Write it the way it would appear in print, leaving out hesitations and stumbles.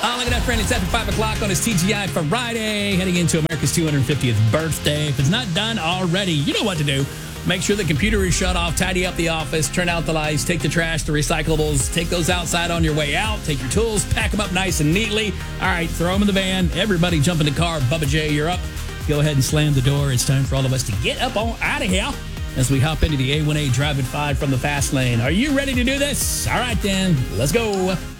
Look at that, friend. It's after 5 o'clock on his TGI Friday, heading into America's 250th birthday. If it's not done already, you know what to do. Make sure the computer is shut off, tidy up the office, turn out the lights, take the trash, the recyclables, take those outside on your way out, take your tools, pack them up nice and neatly. All right, throw them in the van. Everybody jump in the car. Bubba J, you're up. Go ahead and slam the door. It's time for all of us to get up on out of here as we hop into the A1A Drive at 5 from the fast lane. Are you ready to do this? All right, then. Let's go.